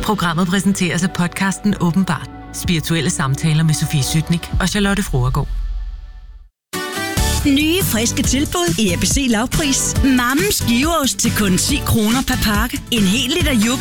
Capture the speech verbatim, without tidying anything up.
Programmet præsenteres af podcasten Åbenbart. Spirituelle samtaler med Sofie Sytnik og Charlotte Fruergaard. Nye, friske tilbud i A B C lavpris. Mammens giveost til kun ti kroner per pakke. En hel liter yoghurt